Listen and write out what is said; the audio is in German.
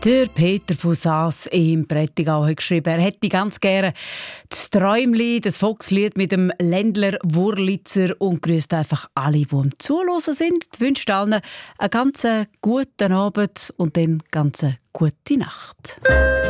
Der Peter von Saas im Prättigau hat geschrieben, er hätte ganz gerne das Träumli, das Volkslied mit dem Ländler Wurlitzer und grüßt einfach alle, die am Zuhören sind. Ich wünsche allen einen ganz guten Abend und dann ganz gute Nacht.